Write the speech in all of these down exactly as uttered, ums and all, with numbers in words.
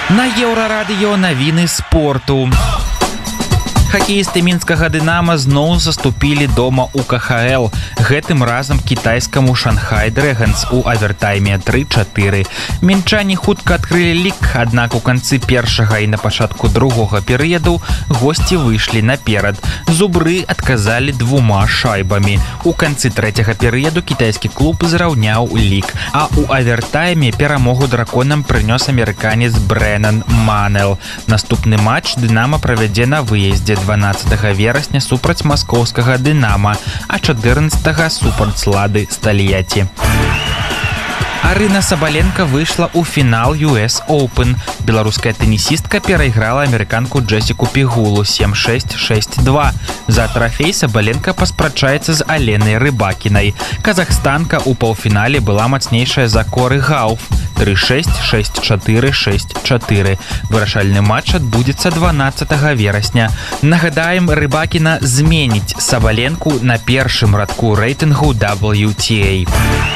На Еўрарадыё навіны спорту. Хакеісты мінскага «Дынама» зноў заступілі дома ў ка ха эл. Гэтым разам кітайскаму «Шанхай Дрэгонс» у авертайме тры чатыры. Мінчане хутка адкрылі лік, аднак у канцы першага і на пачатку другога перыяду госці выйшлі наперад. Зубры адказалі двума шайбамі. У канцы трэцяга перыяду кітайскі клуб зраўняў лік, а ў авертайме перамогу драконам прынёс амерыканец Брэнан Манел. Наступны матч «Дынама» правядзе на выездзе дванаццатага верасня супраць маскоўскага «Дынама», а чатырнаццатага супраць «Лады Стальяці». Арына Сабаленка выйшла ў фінал ю эс Оупен. Беларуская тэнісістка перайграла амерыканку Джесіку Пегулу сем шэсць шэсць два. За трафей Сабаленка паспрачаецца з Аленай Рыбакінай. Казахстанка ў паўфінале была мацнейшая за Коры Гауф тры шэсць шэсць чатыры шэсць чатыры. Вырашальны матч адбудзецца дванаццатага верасня. Нагадаем, Рыбакіна зменіць Сабаленку на першым радку рэйтынгу дабл ю ти эй.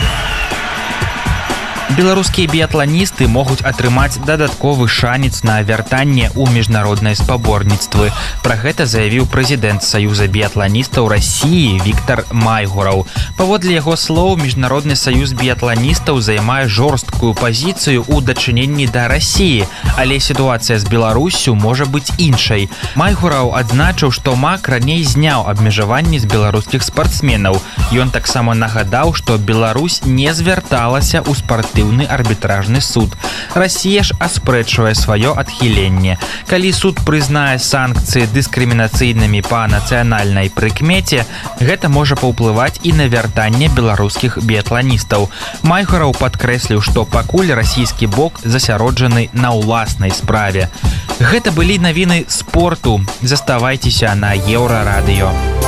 Беларускія біятланісты могуць атрымаць дадатковы шанец на вяртанне ў міжнародныя спаборніцтвы. Пра гэта заявіў прэзідэнт Саюза біятланістаў Расіі Віктар Майгураў. Паводле яго слоў, міжнародны саюз біятланістаў займае жорсткую пазіцыю ў дачыненні да Расіі, але сітуацыя з Беларуссю можа быць іншай. Майгураў адзначыў, што МАК раней зняў абмежаванні з беларускіх спартсменаў. Ён таксама нагадаў, што Беларусь не звярталася ў спартыўны арбітражны суд. Расія ж аспрэчвае сваё адхіленне. Калі суд прызнае санкцыі дыскрымінацыйнымі па нацыянальнай прыкмеце, гэта можа паўплываць і на вяртанне беларускіх біятланістаў. Майгураў падкрэсліў, што пакуль расійскі бок засяроджаны на ўласнай справе. Гэта былі навіны спорту. Заставайцеся на Еўрарадыё.